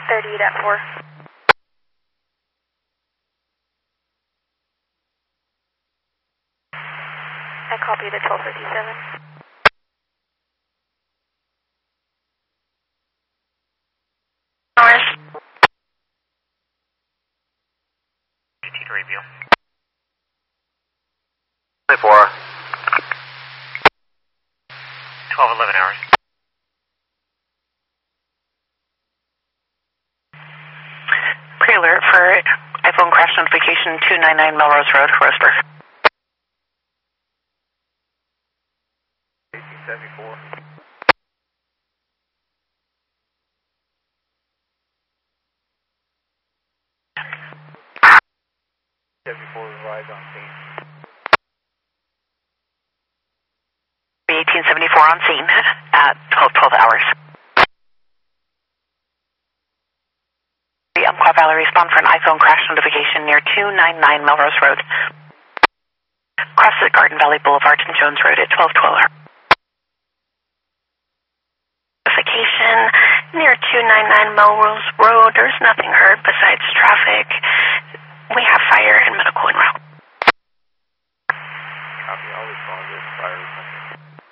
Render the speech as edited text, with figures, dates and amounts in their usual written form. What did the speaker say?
38 at 4. I copy the 1257. Hours. To review. 24. 12:11 hours. Pre-alert for iPhone crash notification 299 Melrose Road, Roseburg. 1874. Arrived on scene. 1874 on scene at 12 hours. The Umpqua Valley respond for an iPhone crash notification near 299 Melrose Road. Cross the Garden Valley Boulevard and Jones Road at 12:12. Notification near 299 Melrose Road. There's nothing heard besides traffic.